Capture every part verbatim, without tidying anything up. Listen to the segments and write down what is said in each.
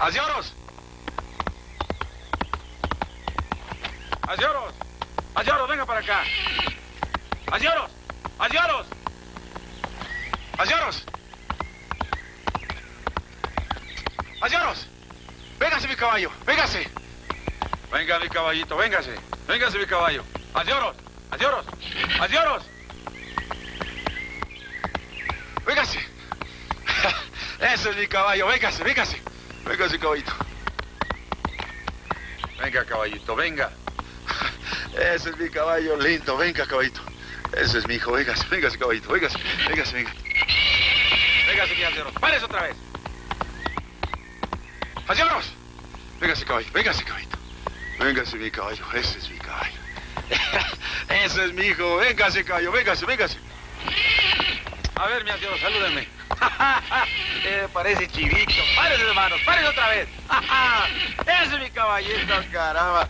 ¡Asioros! ¡Asioros! ¡Asioros, venga para acá! ¡Asioros! ¡Asioros! ¡Asioros! ¡Asioros! ¡Véngase, mi caballo! ¡Véngase! Venga, mi caballito, véngase. Véngase, mi caballo. ¡Asioros! ¡Asioros! ¡Asioros! ¡Véngase! Ese es mi caballo, véngase, véngase. Véngase, caballito. Venga, caballito, venga. Ese es mi caballo lindo, venga, caballito. Ese es mi hijo, véngase, véngase, caballito, véngase, véngase, véngase. Véngase, mi Asioros, párese otra vez. ¡Asioros! Véngase, caballo, véngase, caballito. Véngase, mi caballo, ese es mi caballo. Ese es mi hijo, véngase, caballo, véngase, véngase. A ver, mi Asioros, salúdenme. eh, parece chivito. Párese, hermanos, párese otra vez. Ese es mi caballito, caramba.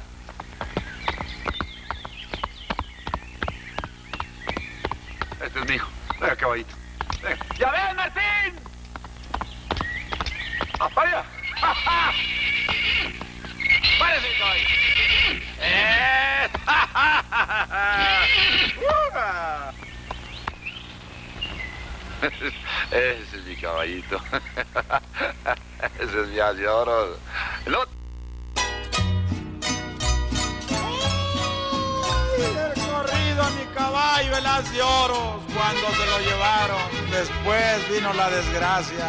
Este es mi hijo. Venga, caballito. Venga. ¡Ya ves, Martín! ¡Ah, para allá! ¡Párese, mi caballo! ¡Eh! Ese es mi caballito. Ese es mi Asioros. El otro. El corrido a mi caballo, el Asioros, cuando se lo llevaron. Después vino la desgracia.